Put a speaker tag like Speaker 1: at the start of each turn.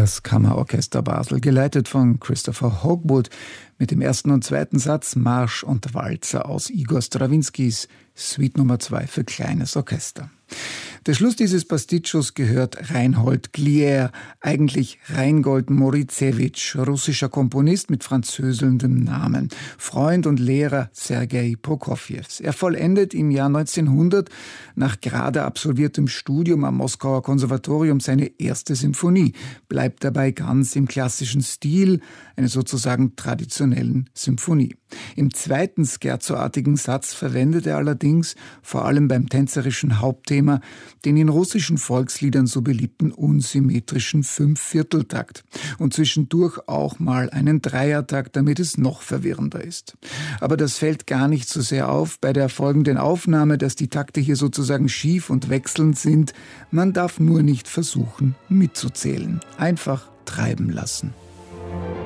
Speaker 1: Das Kammerorchester Basel, geleitet von Christopher Hogwood, mit dem ersten und zweiten Satz Marsch und Walzer aus Igor Strawinskys Suite Nummer 2 für kleines Orchester. Der Schluss dieses Pasticcios gehört Reinhold Glier, eigentlich Reingold Morizewitsch, russischer Komponist mit französelndem Namen, Freund und Lehrer Sergei Prokofjews. Er vollendet im Jahr 1900 nach gerade absolviertem Studium am Moskauer Konservatorium seine erste Symphonie, bleibt dabei ganz im klassischen Stil, einer sozusagen traditionellen Symphonie. Im zweiten scherzoartigen Satz verwendet er allerdings, vor allem beim tänzerischen Hauptthema, den in russischen Volksliedern so beliebten unsymmetrischen Fünfvierteltakt und zwischendurch auch mal einen Dreiertakt, damit es noch verwirrender ist. Aber das fällt gar nicht so sehr auf bei der folgenden Aufnahme, dass die Takte hier sozusagen schief und wechselnd sind. Man darf nur nicht versuchen mitzuzählen. Einfach treiben lassen.